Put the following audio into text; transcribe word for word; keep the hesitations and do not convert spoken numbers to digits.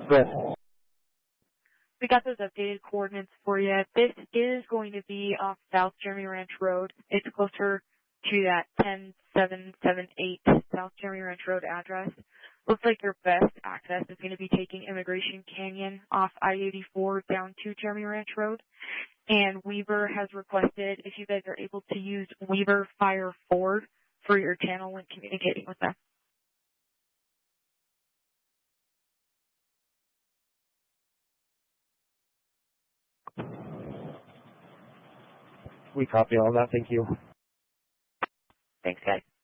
Good. We got those updated coordinates for you. This is going to be off South Jeremy Ranch Road. It's closer to that ten seven seven eight South Jeremy Ranch Road address. Looks like your best access is going to be taking Immigration Canyon off I eighty-four down to Jeremy Ranch Road. And Weaver has requested if you guys are able to use Weaver Fire Ford for your channel when communicating with them. We copy all that. Thank you. Thanks, guys.